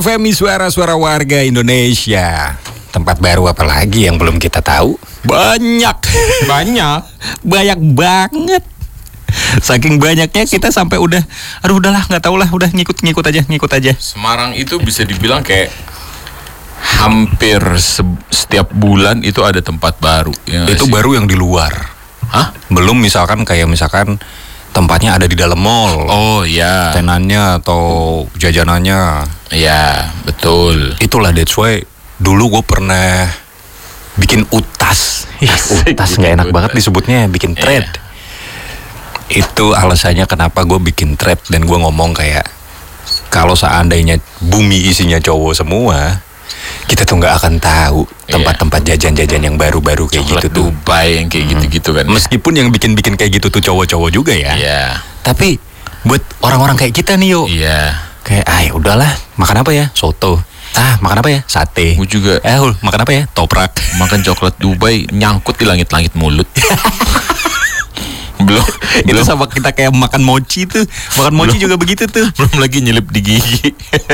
Femi, suara-suara warga Indonesia. Tempat baru apa lagi yang belum kita tahu? Banyak banget. Saking banyaknya kita sampai udah, udahlah nggak tahu lah, udah ngikut aja. Semarang itu bisa dibilang kayak hampir setiap bulan itu ada tempat baru. Ya itu sih? baru yang di luar. Hah? Belum misalkan tempatnya ada di dalam mall. Oh ya. Tenannya atau jajanannya. Ya betul. Itulah that's why dulu gue pernah bikin utas. Utas nggak enak banget disebutnya, bikin thread. Itu alasannya kenapa gue bikin thread dan gue ngomong kayak kalau seandainya bumi isinya cowok semua, kita tuh nggak akan tahu tempat-tempat jajan-jajan yang baru-baru kayak Coklat gitu tuh. Dubai yang kayak gitu-gitu kan. Meskipun yang bikin kayak gitu tuh cowok-cowok juga ya. Iya. Tapi buat orang-orang kayak kita nih yuk. Iya. Kayak ya udahlah, makan apa ya? Soto. Makan apa ya? Sate. Gue juga. Makan apa ya? Toprak. Makan coklat Dubai nyangkut di langit-langit mulut. belum Itu sama kita kayak makan mochi tuh. Makan mochi juga begitu tuh. Belum lagi nyelip di gigi.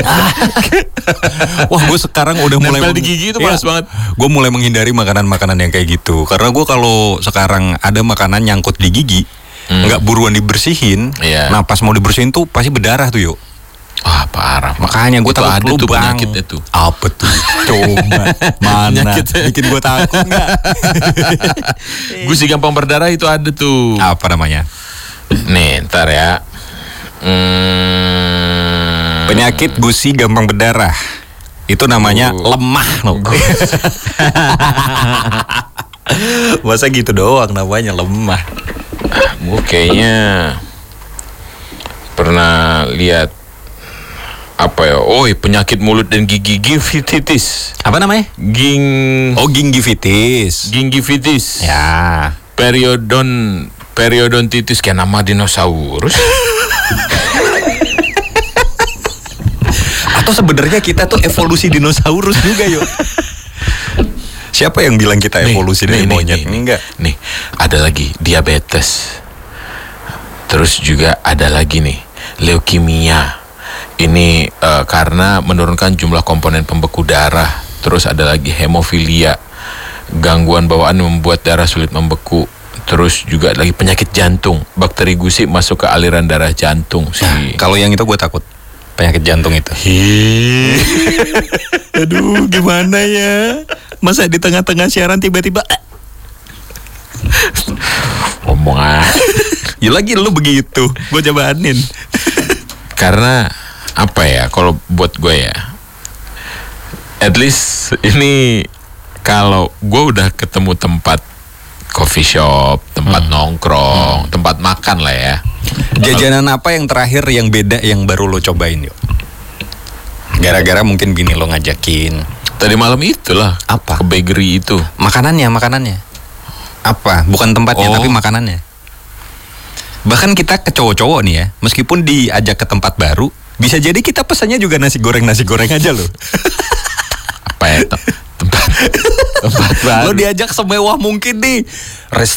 Wah, gue sekarang udah mulai nempel di gigi itu panas banget. Gue mulai menghindari makanan-makanan yang kayak gitu. Karena gue kalau sekarang ada makanan nyangkut di gigi, nggak buruan dibersihin. Nah, pas mau dibersihin tuh pasti berdarah tuh yuk. Wah, parah. Makanya gue takut ada tuh lubang. penyakitnya tuh. Apa tuh? Coba mana? Bikin gue takut nggak? Gusi gampang berdarah itu ada tuh. Apa namanya? Nih, ntar ya. Penyakit gusi gampang berdarah. Itu namanya lemah loh. Masa gitu doang namanya lemah? Gue kayaknya pernah lihat apa ya? Penyakit mulut dan gigi, gingivitis. Apa namanya? Gingivitis. Gingivitis. Ya. Periodontitis kayak nama dinosaurus. Atau sebenarnya kita tuh evolusi dinosaurus juga yuk. Siapa yang bilang kita evolusi dari monyet? Enggak. Nih, ada lagi diabetes. Terus juga ada lagi nih leukemia. Ini karena menurunkan jumlah komponen pembeku darah. Terus ada lagi hemofilia, gangguan bawaan membuat darah sulit membeku. Terus juga lagi penyakit jantung, bakteri gusi masuk ke aliran darah jantung sih. Kalau yang itu gue takut, penyakit jantung itu. Aduh, gimana ya? Masa di tengah-tengah siaran tiba-tiba ngomong ya lagi lu begitu, gue jawabin. Karena apa ya, kalau buat gue ya, at least ini kalau gue udah ketemu tempat coffee shop, tempat nongkrong, tempat makan lah ya. Jajanan apa yang terakhir yang beda yang baru lo cobain yuk? Gara-gara mungkin gini lo ngajakin. Tadi malam itulah. Apa? Ke bakery itu. Makanannya. Apa? Bukan tempatnya tapi makanannya. Bahkan kita ke cowok-cowok nih ya, meskipun diajak ke tempat baru, bisa jadi kita pesannya juga nasi goreng aja loh. Apa ya? Tempat baru. Lo diajak semewah mungkin nih,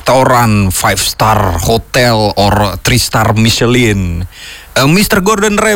restoran 5-star hotel or 3-star Michelin, Mr. Gordon Ramsay